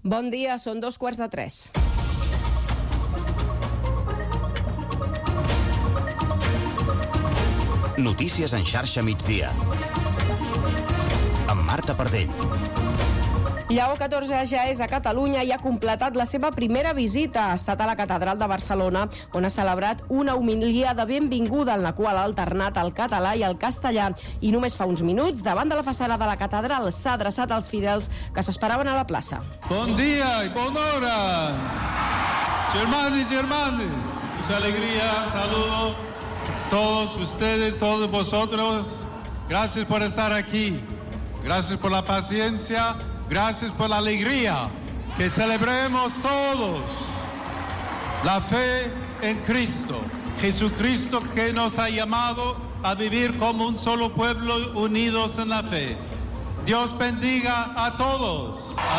Bon dia, són 2:45. Notícies en xarxa migdia. Amb Marta Pardell. Lleó XIV ja és a Catalunya i ha completat la seva primera visita. Ha estat a la Catedral de Barcelona, on ha celebrat una homilia de benvinguda en la qual ha alternat el català i el castellà. I només fa uns minuts, davant de la façana de la catedral, s'ha adreçat als fidels que s'esperaven a la plaça. Bon dia y bona hora, germanos y germanas. Mucha alegría, saludo a todos ustedes, todos vosotros. Gracias por estar aquí. Gracias por la paciencia. Gracias por la alegría, que celebremos todos la fe en Cristo, Jesucristo que nos ha llamado a vivir como un solo pueblo unidos en la fe. Dios bendiga a todos.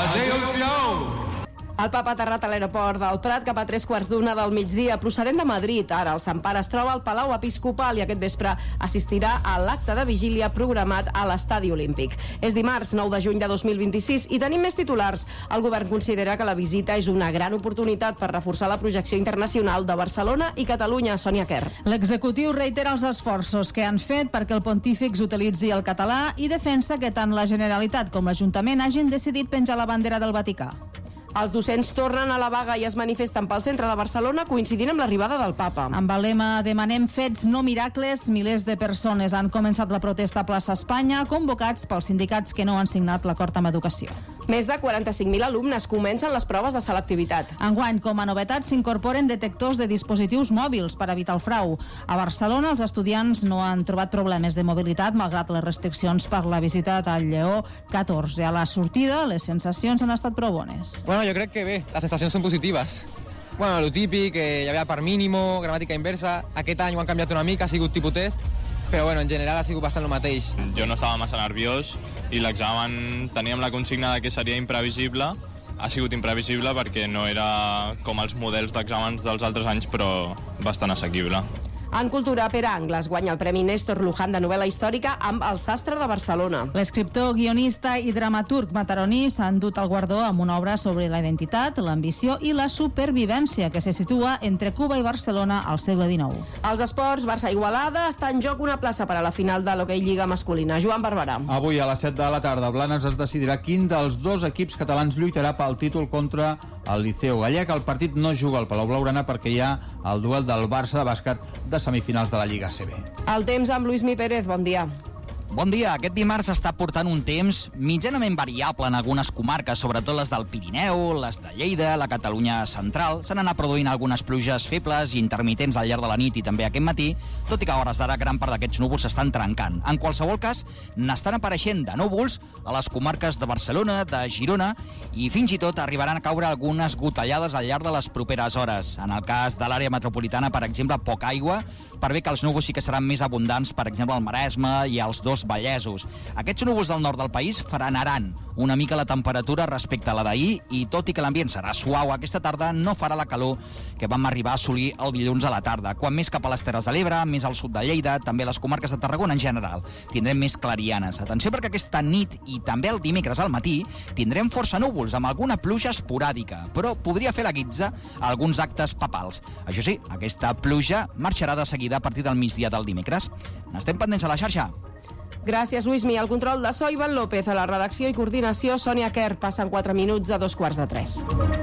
Adéu-siau. El papa ha aterrat a l'aeroport del Prat cap a 3:15 del migdia, procedent de Madrid. Ara el Sant Pare es troba al Palau Episcopal i aquest vespre assistirà a l'acte de vigília programat a l'Estadi Olímpic. És dimarts, 9 de juny de 2026 i tenim més titulars. El govern considera que la visita és una gran oportunitat per reforçar la projecció internacional de Barcelona i Catalunya. Sònia Quer. L'executiu reitera els esforços que han fet perquè el pontífex utilitzi el català i defensa que tant la Generalitat com l'Ajuntament hagin decidit penjar la bandera del Vaticà. Els docents tornen a la vaga i es manifesten pel centre de Barcelona coincidint amb l'arribada del papa. Amb el lema Demanem fets, no miracles, milers de persones han començat la protesta a plaça Espanya, convocats pels sindicats que no han signat l'acord amb educació. Més de 45.000 alumnes comencen les proves de selectivitat. Enguany, com a novetat, s'incorporen detectors de dispositius mòbils per evitar el frau. A Barcelona, els estudiants no han trobat problemes de mobilitat, malgrat les restriccions per la visita al Lleó XIV. A la sortida, les sensacions han estat prou bones. Bueno, jo crec que bé, les sensacions són positives. Bueno, lo típic, que hi havia per mínimo, gramàtica inversa. Aquest any ho han canviat una mica, ha sigut tipus test, però bueno, en general ha sigut bastant el mateix. Jo no estava massa nerviós i l'examen teníem la consigna de que seria imprevisible. Ha sigut imprevisible perquè no era com els models d'exàmens dels altres anys, però bastant assequible. En cultura, Pere Angles guanya el Premi Néstor Luján de novel·la històrica amb El sastre de Barcelona. L'escriptor, guionista i dramaturg mataroní s'ha endut el guardó amb una obra sobre la identitat, l'ambició i la supervivència que se situa entre Cuba i Barcelona al segle XIX. Als esports, Barça-Igualada està en joc una plaça per a la final de l'Hockey Lliga masculina. Joan Barberà. Avui a les 7 de la tarda a Blanes es decidirà quin dels dos equips catalans lluitarà pel títol contra el Liceu Gallec. El partit no juga al Palau Blaugrana perquè hi ha el duel del Barça de bàsquet de semifinals de la Lliga ACB. El temps amb Lluís Pérez, bon dia. Bon dia. Aquest dimarts està portant un temps mitjanament variable en algunes comarques, sobretot les del Pirineu, les de Lleida, la Catalunya central. S'han anat produint algunes pluges febles i intermitents al llarg de la nit i també aquest matí, tot i que a hores d'ara gran part d'aquests núvols s'estan trencant. En qualsevol cas, n'estan apareixent de núvols a les comarques de Barcelona, de Girona, i fins i tot arribaran a caure algunes gotellades al llarg de les properes hores. En el cas de l'àrea metropolitana, per exemple, poca aigua, per bé que els núvols sí que seran més abundants, per exemple, al Maresme i als dos Vallesos. Aquests núvols del nord del país frenaran una mica la temperatura respecte a la d'ahir i tot i que l'ambient serà suau aquesta tarda, no farà la calor que vam arribar a assolir el dilluns a la tarda. Quan més cap a les Terres de l'Ebre, més al sud de Lleida, també les comarques de Tarragona en general, tindrem més clarianes. Atenció perquè aquesta nit i també el dimecres al matí tindrem força núvols amb alguna pluja esporàdica, però podria fer la guitza a alguns actes papals. Això sí, aquesta pluja marxarà de seguida a partir del migdia del dimecres. N'estem pendents a la xarxa. Gràcies, Luismi. El control de so, Ivan López. A la redacció i coordinació, Sònia Quer. Passen 4 minuts a 2:45.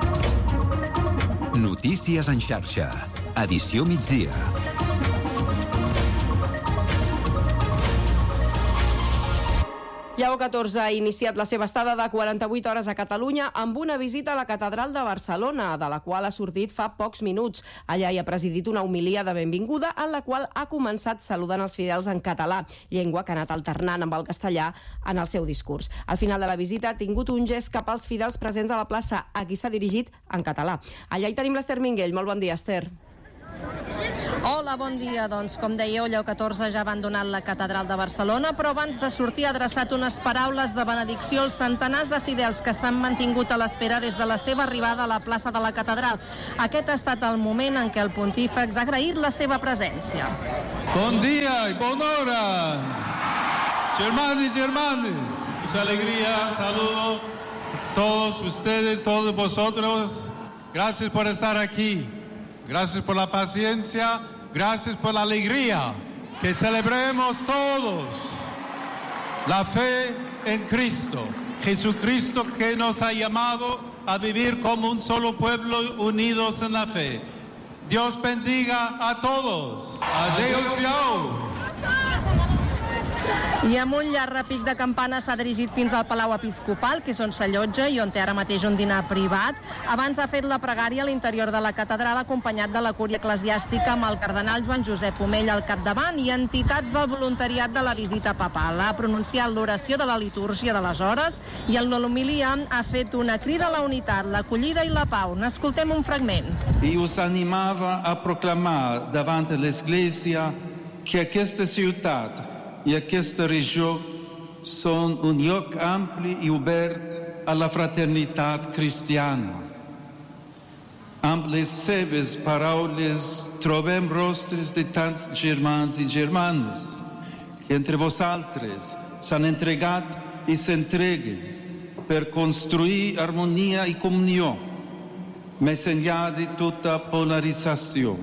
Notícies en xarxa. Edició migdia. Lleó XIV ha iniciat la seva estada de 48 hores a Catalunya amb una visita a la Catedral de Barcelona, de la qual ha sortit fa pocs minuts. Allà hi ha presidit una homilia de benvinguda en la qual ha començat saludant els fidels en català, llengua que ha anat alternant amb el castellà en el seu discurs. Al final de la visita ha tingut un gest cap als fidels presents a la plaça, a qui s'ha dirigit en català. Allà hi tenim l'Ester Minguell. Molt bon dia, Ester. Hola, bon dia. Doncs, com dèieu, Lleó XIV ja ha abandonat la Catedral de Barcelona, però abans de sortir ha adreçat unes paraules de benedicció als centenars de fidels que s'han mantingut a l'espera des de la seva arribada a la plaça de la Catedral. Aquest ha estat el moment en què el pontífex ha agraït la seva presència. Bon dia y bona hora, germanos y germanas. Mucha alegría, saludo a todos ustedes, todos vosotros. Gracias por estar aquí. Gracias por la paciencia. Gracias por la alegría. Que celebremos todos la fe en Cristo. Jesucristo que nos ha llamado a vivir como un solo pueblo unidos en la fe. Dios bendiga a todos. Adéu-siau. I amb un llarg repic de campanes s'ha dirigit fins al Palau Episcopal, que és on s'allotja i on té ara mateix un dinar privat. Abans ha fet la pregària a l'interior de la catedral, acompanyat de la cúria eclesiàstica amb el cardenal Joan Josep Omell al capdavant i entitats del voluntariat de la visita papal. Ha pronunciat l'oració de la litúrgia de les hores i en l'homilia ha fet una crida a la unitat, l'acollida i la pau. N'escoltem un fragment. I us animava a proclamar davant l'Església que aquesta ciutat i aquesta regió són un lloc ampli i obert a la fraternitat cristiana. Amb les seves paraules trobem rostres de tants germans i germanes que entre vosaltres s'han entregat i s'entreguen per construir harmonia i comunió més enllà de tota polarització.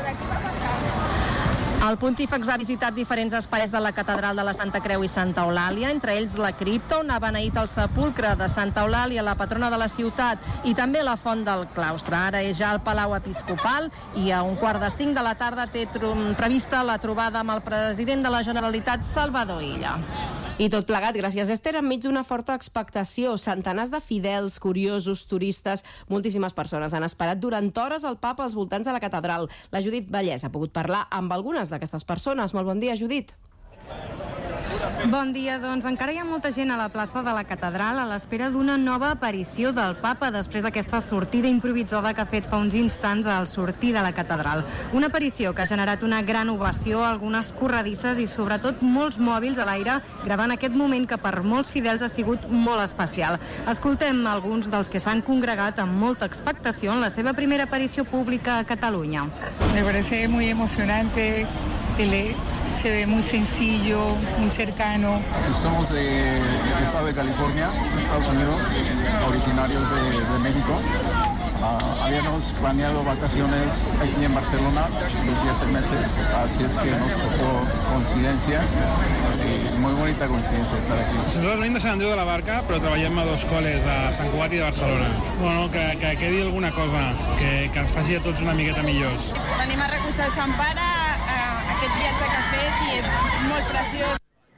El pontífex ha visitat diferents espais de la catedral de la Santa Creu i Santa Eulàlia, entre ells la cripta, on ha beneït el sepulcre de Santa Eulàlia, la patrona de la ciutat, i també la font del claustre. Ara és ja al Palau Episcopal i a 4:45 de la tarda té prevista la trobada amb el president de la Generalitat, Salvador Illa. I tot plegat, gràcies, Esther, enmig d'una forta expectació. Centenars de fidels, curiosos, turistes, moltíssimes persones han esperat durant hores el papa als voltants de la catedral. La Judit Vallès ha pogut parlar amb algunes d'aquestes persones. Molt bon dia, Judit. Bon dia, doncs encara hi ha molta gent a la plaça de la catedral a l'espera d'una nova aparició del papa després d'aquesta sortida improvisada que ha fet fa uns instants al sortir de la catedral. Una aparició que ha generat una gran ovació, algunes corredisses i sobretot molts mòbils a l'aire gravant aquest moment que per molts fidels ha sigut molt especial. Escoltem alguns dels que s'han congregat amb molta expectació en la seva primera aparició pública a Catalunya. Me parece muy emocionante. Se ve muy sencillo, muy cercano. Somos del estado de California, Estados Unidos, originarios de México. Habíamos planeado vacaciones aquí en Barcelona desde hace meses, así es que nos tocó coincidencia. Muy bonita coincidència estar aquí. Nosaltres venim de Sant Andreu de la Barca, però treballem a dos col·les de Sant Cugat i de Barcelona. Bueno, que quedi alguna cosa, que ens faci a tots una miqueta millors. Venim a recolzar el Sant Pare, aquest viatge que ha fet i és molt preciós.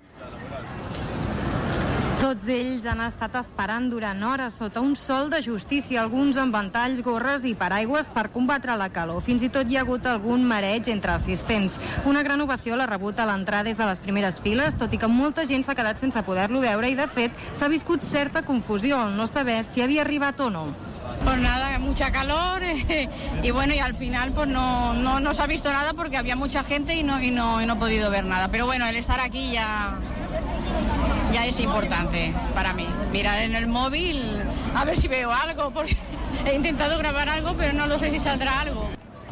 Tots ells han estat esperant durant hores sota un sol de justícia, alguns amb ventalls, gorres i paraigües per combatre la calor. Fins i tot hi ha hagut algun mareig entre assistents. Una gran ovació l'ha rebut a l'entrada des de les primeres files, tot i que molta gent s'ha quedat sense poder-lo veure i, de fet, s'ha viscut certa confusió al no saber si havia arribat o no. Pues nada, mucha calor y bueno, y al final pues no se ha visto nada porque había mucha gente y no he podido ver nada. Pero bueno, el estar aquí ya es importante para mí. Mirar en el móvil a ver si veo algo, porque he intentado grabar algo pero no lo sé si saldrá algo.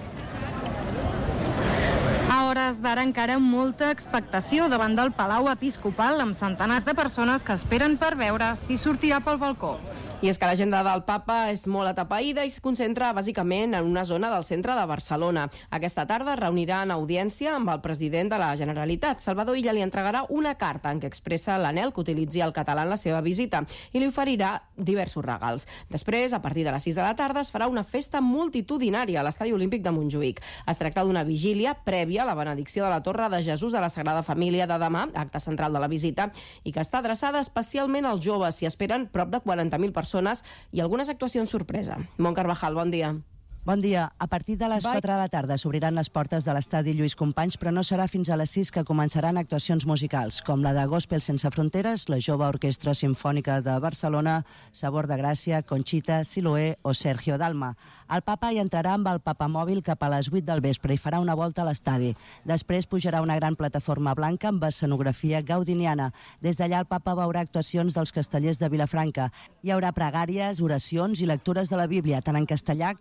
A hores d'ara encara molta expectació davant del Palau Episcopal amb centenars de persones que esperen per veure si sortirà pel balcó. I és que l'agenda del papa és molt atapeïda i es concentra bàsicament en una zona del centre de Barcelona. Aquesta tarda reunirà en audiència amb el president de la Generalitat. Salvador Illa li entregarà una carta en què expressa l'anhel que utilitzi el català en la seva visita i li oferirà diversos regals. Després, a partir de les 6 de la tarda, es farà una festa multitudinària a l'Estadi Olímpic de Montjuïc. Es tracta d'una vigília prèvia a la benedicció de la Torre de Jesús de la Sagrada Família de demà, acte central de la visita, i que està adreçada especialment als joves. S'hi esperen prop de 40.000 persones i algunes actuacions sorpresa. Mont Carvajal, bon dia. Bon dia. A partir de les 4 de la tarda s'obriran les portes de l'estadi Lluís Companys, però no serà fins a les 6 que començaran actuacions musicals, com la de Gospel Sense Fronteres, la Jove Orquestra Simfònica de Barcelona, Sabor de Gràcia, Conxita, Siloé o Sergio Dalma. El papa hi entrarà amb el papamòbil cap a les 8 del vespre i farà una volta a l'estadi. Després pujarà una gran plataforma blanca amb escenografia gaudiniana. Des d'allà el papa veurà actuacions dels castellers de Vilafranca. Hi haurà pregàries, oracions i lectures de la Bíblia, tant en castellà com en català.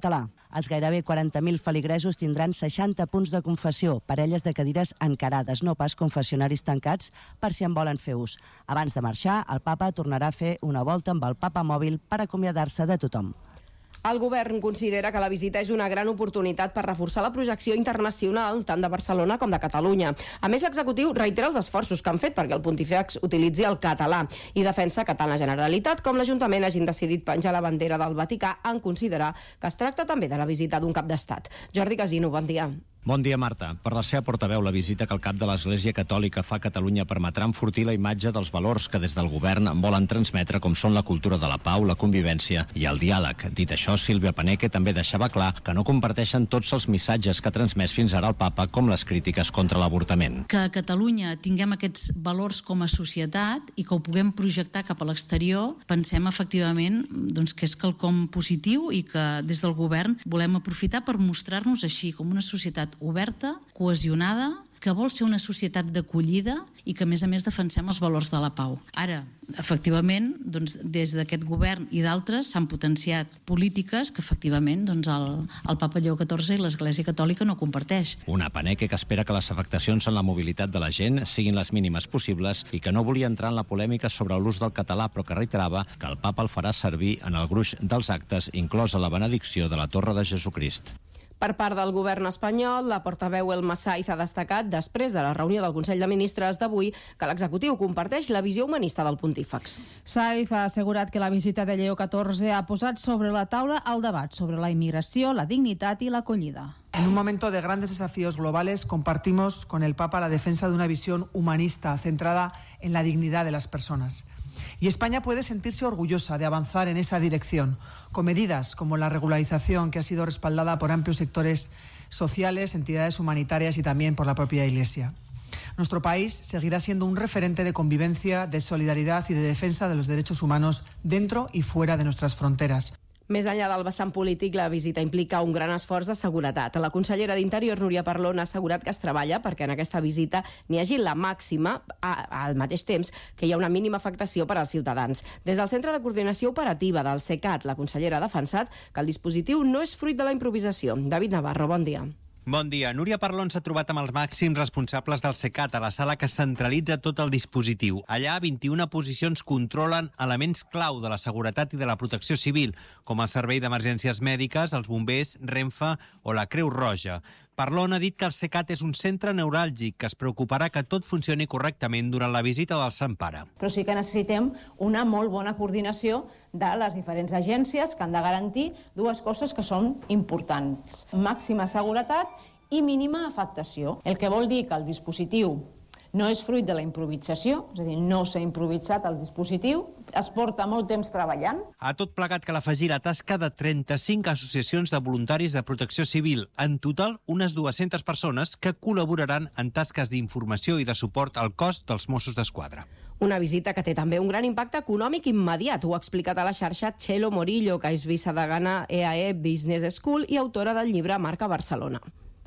català. Els gairebé 40.000 feligresos tindran 60 punts de confessió, parelles de cadires encarades, no pas confessionaris tancats, per si en volen fer ús. Abans de marxar, el papa tornarà a fer una volta amb el papa mòbil per acomiadar-se de tothom. El govern considera que la visita és una gran oportunitat per reforçar la projecció internacional tant de Barcelona com de Catalunya. A més, l'executiu reitera els esforços que han fet perquè el Pontífex utilitzi el català i defensa que tant la Generalitat com l'Ajuntament hagin decidit penjar la bandera del Vaticà en considerar que es tracta també de la visita d'un cap d'estat. Jordi Casino, bon dia. Bon dia, Marta. Per la seva portaveu, la visita que el cap de l'Església Catòlica fa a Catalunya permetrà enfortir la imatge dels valors que des del govern volen transmetre, com són la cultura de la pau, la convivència i el diàleg. Dit això, Sílvia Paneque també deixava clar que no comparteixen tots els missatges que ha transmès fins ara el papa, com les crítiques contra l'avortament. Que a Catalunya tinguem aquests valors com a societat i que ho puguem projectar cap a l'exterior, pensem efectivament que és quelcom positiu i que des del govern volem aprofitar per mostrar-nos així, com una societat oberta, cohesionada, que vol ser una societat d'acollida i que, a més defensem els valors de la pau. Ara, efectivament, des d'aquest govern i d'altres s'han potenciat polítiques que, efectivament, el papa Lleó XIV i l'Església Catòlica no comparteix. Una Paneque que espera que les afectacions en la mobilitat de la gent siguin les mínimes possibles i que no volia entrar en la polèmica sobre l'ús del català, però que reiterava que el papa el farà servir en el gruix dels actes, inclosa la benedicció de la Torre de Jesucrist. Per part del govern espanyol, la portaveu Elma Saiz ha destacat, després de la reunió del Consell de Ministres d'avui, que l'executiu comparteix la visió humanista del Pontífex. Saiz ha assegurat que la visita de Lleó XIV ha posat sobre la taula el debat sobre la immigració, la dignitat i l'acollida. En un momento de grandes desafíos globales, compartimos con el Papa la defensa de una visión humanista centrada en la dignidad de las personas. Y España puede sentirse orgullosa de avanzar en esa dirección, con medidas como la regularización, que ha sido respaldada por amplios sectores sociales, entidades humanitarias y también por la propia Iglesia. Nuestro país seguirá siendo un referente de convivencia, de solidaridad y de defensa de los derechos humanos dentro y fuera de nuestras fronteras. Més enllà del vessant polític, la visita implica un gran esforç de seguretat. La consellera d'Interior, Núria Parlon, ha assegurat que es treballa perquè en aquesta visita n'hi hagi la màxima, al mateix temps que hi ha una mínima afectació per als ciutadans. Des del Centre de Coordinació Operativa del CECAT, la consellera ha defensat que el dispositiu no és fruit de la improvisació. David Navarro, bon dia. Bon dia. Núria Parlon s'ha trobat amb els màxims responsables del CECAT a la sala que centralitza tot el dispositiu. Allà, 21 posicions controlen elements clau de la seguretat i de la protecció civil, com el Servei d'Emergències Mèdiques, els bombers, Renfe o la Creu Roja. Parlon ha dit que el CECAT és un centre neuràlgic que es preocuparà que tot funcioni correctament durant la visita del Sant Pare. Però sí que necessitem una molt bona coordinació de les diferents agències que han de garantir dues coses que són importants. Màxima seguretat i mínima afectació. El que vol dir que el dispositiu no és fruit de la improvisació, és a dir, no s'ha improvisat el dispositiu, es porta molt temps treballant. A tot plegat cal afegir la tasca de 35 associacions de voluntaris de protecció civil. En total, unes 200 persones que col·laboraran en tasques d'informació i de suport al cos dels Mossos d'Esquadra. Una visita que té també un gran impacte econòmic immediat. Ho ha explicat a la xarxa Txelo Morillo, que és vicedegana EAE Business School i autora del llibre Marca Barcelona.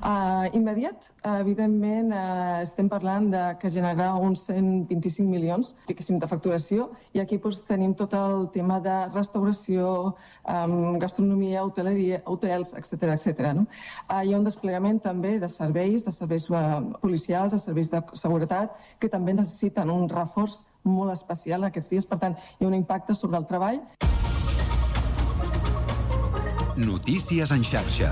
Immediat, evidentment, estem parlant que generarà uns 125 milions, diguéssim, de facturació, i aquí tenim tot el tema de restauració, gastronomia, hoteleria, hotels, etc. No? Hi ha un desplegament també de serveis policials, de serveis de seguretat, que també necessiten un reforç molt especial aquests dies. Per tant, hi ha un impacte sobre el treball. Notícies en xarxa.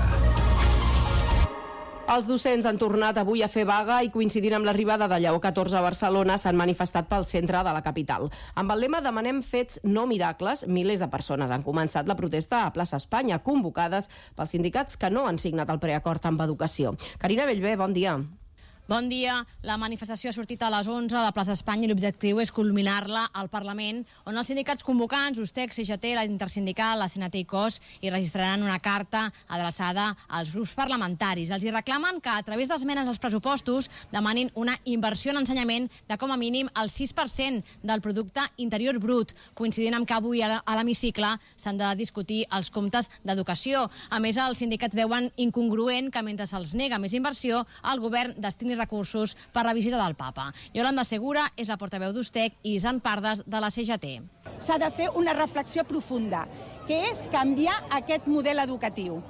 Els docents han tornat avui a fer vaga i coincidint amb l'arribada de Lleó XIV a Barcelona s'han manifestat pel centre de la capital. Amb el lema "Demanem fets, no miracles", milers de persones han començat la protesta a Plaça Espanya, convocades pels sindicats que no han signat el preacord amb Educació. Carina Bellver, bon dia. Bon dia. La manifestació ha sortit a les 11 de Plaça Espanya i l'objectiu és culminar-la al Parlament, on els sindicats convocants, USTEC, CGT, la Intersindical, la CNT i COS, hi registraran una carta adreçada als grups parlamentaris. Els hi reclamen que a través d'esmenes als pressupostos demanin una inversió en ensenyament de com a mínim el 6% del producte interior brut, coincidint amb que avui a l'hemicicle s'han de discutir els comptes d'educació. A més, els sindicats veuen incongruent que mentre se'ls nega més inversió, el govern destini recursos per la visita del papa. Yolanda Segura és la portaveu d'USTEC i Isan Pardes de la CGT. S'ha de fer una reflexió profunda, que és canviar aquest model educatiu.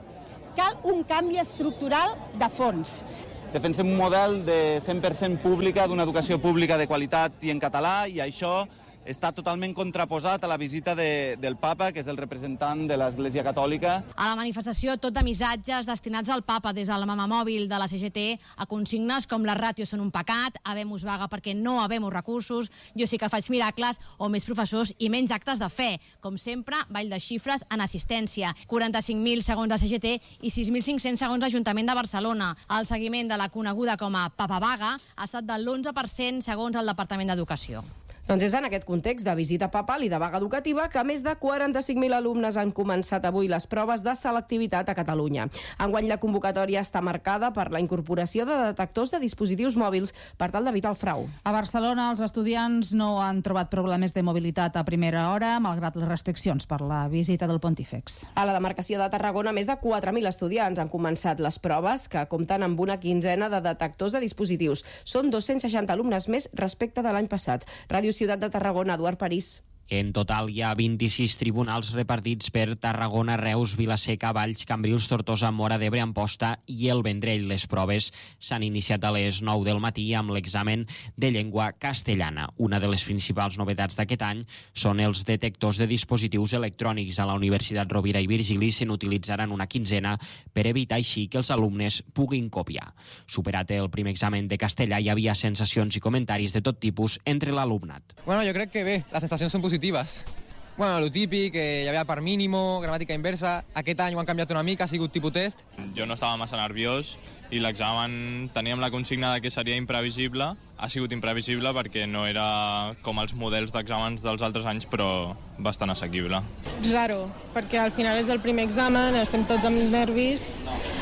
cal un canvi estructural de fons. Defensem un model de 100% pública, d'una educació pública de qualitat i en català, i això està totalment contraposat a la visita del papa, que és el representant de l'Església Catòlica. A la manifestació, tot de missatges destinats al papa des de la mamamòbil de la CGT a consignes com les ràtios són un pecat, habemus vaga perquè no habemus recursos, jo sí que faig miracles, o més professors i menys actes de fe. Com sempre, ball de xifres en assistència. 45.000 segons la CGT i 6.500 segons l'Ajuntament de Barcelona. El seguiment de la coneguda com a papa vaga ha estat de l'11% segons el Departament d'Educació. Doncs és en aquest context de visita papal i de vaga educativa que més de 45.000 alumnes han començat avui les proves de selectivitat a Catalunya. Enguany la convocatòria està marcada per la incorporació de detectors de dispositius mòbils per tal d'evitar el frau. A Barcelona els estudiants no han trobat problemes de mobilitat a primera hora, malgrat les restriccions per la visita del Pontífex. A la demarcació de Tarragona, més de 4.000 estudiants han començat les proves, que compten amb una quinzena de detectors de dispositius. Són 260 alumnes més respecte de l'any passat. Ràdio Ciutat de Tarragona, Eduard París. En total hi ha 26 tribunals repartits per Tarragona, Reus, Vila-seca, Valls, Cambrils, Tortosa, Móra d'Ebre, Amposta i el Vendrell. Les proves s'han iniciat a les 9 del matí amb l'examen de llengua castellana. Una de les principals novetats d'aquest any són els detectors de dispositius electrònics. A la Universitat Rovira i Virgili se n'utilitzaran una quinzena per evitar així que els alumnes puguin copiar. Superat el primer examen de castellà, hi havia sensacions i comentaris de tot tipus entre l'alumnat. Bueno, jo crec que bé, les sensacions són positives. Bueno, lo típic, hi havia part mínimo, gramàtica inversa. Aquest any ho han canviat una mica, ha sigut tipus test. Jo no estava massa nerviós i l'examen teníem la consigna de que seria imprevisible. Ha sigut imprevisible perquè no era com els models d'exàmens dels altres anys, però bastant assequible. Raro, perquè al final és el primer examen, estem tots amb nervis,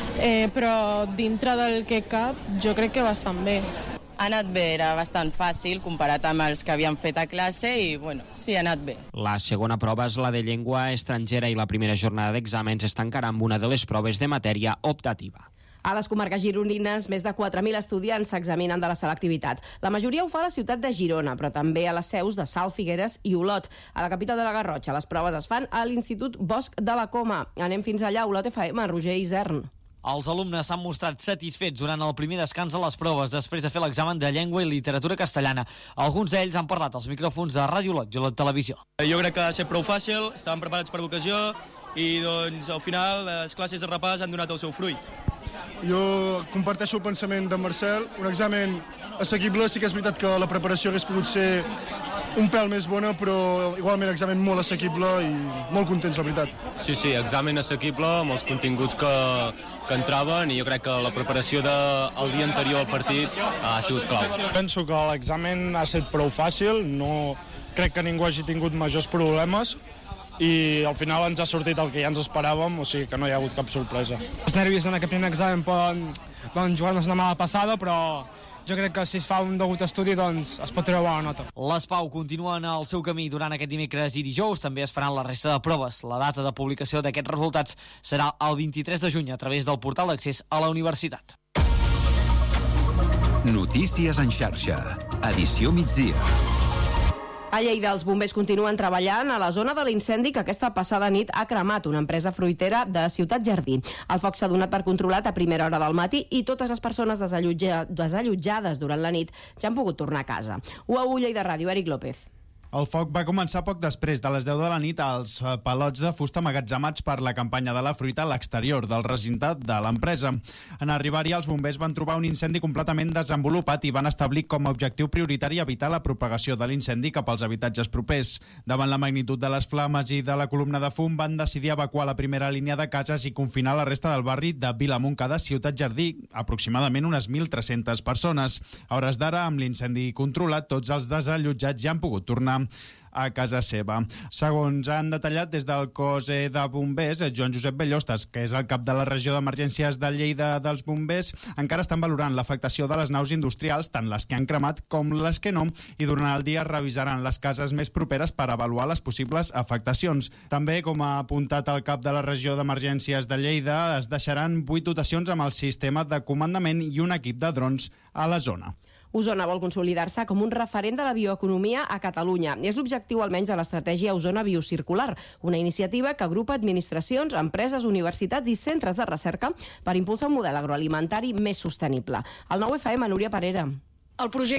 però dintre del que cap jo crec que bastant bé. Ha anat bé, era bastant fàcil comparat amb els que havíem fet a classe i, bueno, sí, ha anat bé. La segona prova és la de llengua estrangera i la primera jornada d'exàmens es tancarà amb una de les proves de matèria optativa. A les comarques gironines, més de 4.000 estudiants s'examinen de la selectivitat. La majoria ho fa a la ciutat de Girona, però també a les seus de Salt, Figueres i Olot. A la capital de la Garrotxa, les proves es fan a l'Institut Bosch de la Coma. Anem fins allà, Olot FM, Roger Isern. Els alumnes s'han mostrat satisfets durant el primer descans a les proves després de fer l'examen de llengua i literatura castellana. Alguns d'ells han parlat als micròfons de Ràdio Olot i Olot Televisió. Jo crec que ha estat prou fàcil, estàvem preparats per l'ocasió i doncs al final les classes de repàs han donat el seu fruit. Jo comparteixo el pensament de Marcel, un examen assequible, sí que és veritat que la preparació hagués pogut ser un pèl més bona, però igualment examen molt assequible i molt contents, la veritat. Sí, examen assequible amb els continguts que entraven i jo crec que la preparació del dia anterior al partit ha sigut clau. Penso que l'examen ha estat prou fàcil, no crec que ningú hagi tingut majors problemes i al final ens ha sortit el que ja ens esperàvem, o sigui que no hi ha hagut cap sorpresa. Els nervis en aquest primer examen poden jugar-nos una mala passada, però jo crec que si es fa un degut estudi doncs es pot treure bona nota. Les Pau continuen el seu camí durant aquest dimecres i dijous. També es faran la resta de proves. La data de publicació d'aquests resultats serà el 23 de juny a través del portal d'accés a la universitat. Notícies en xarxa. Edició migdia. A Lleida, els bombers continuen treballant a la zona de l'incendi que aquesta passada nit ha cremat una empresa fruitera de Ciutat Jardí. El foc s'ha donat per controlat a primera hora del matí i totes les persones desallotjades durant la nit ja han pogut tornar a casa. UAU Lleida Ràdio, Eric López. El foc va començar poc després de les 10 de la nit als palots de fusta emmagatzemats per la campanya de la fruita a l'exterior del recinte de l'empresa. En arribar-hi, els bombers van trobar un incendi completament desenvolupat i van establir com a objectiu prioritari evitar la propagació de l'incendi cap als habitatges propers. Davant la magnitud de les flames i de la columna de fum, van decidir evacuar la primera línia de cases i confinar la resta del barri de Vilamunca de Ciutat Jardí, aproximadament unes 1.300 persones. A hores d'ara, amb l'incendi controlat, tots els desallotjats ja han pogut tornar a casa seva. Segons han detallat des del cos de bombers, Joan Josep Bellostes, que és el cap de la regió d'emergències de Lleida dels bombers, encara estan valorant l'afectació de les naus industrials, tant les que han cremat com les que no, i durant el dia revisaran les cases més properes per avaluar les possibles afectacions. També, com ha apuntat el cap de la regió d'emergències de Lleida, es deixaran 8 dotacions amb el sistema de comandament i un equip de drons a la zona. Osona vol consolidar-se com un referent de la bioeconomia a Catalunya. És l'objectiu almenys de l'estratègia Osona Biocircular, una iniciativa que agrupa administracions, empreses, universitats i centres de recerca per impulsar un model agroalimentari més sostenible. El 9FM, Núria Parera. El projecte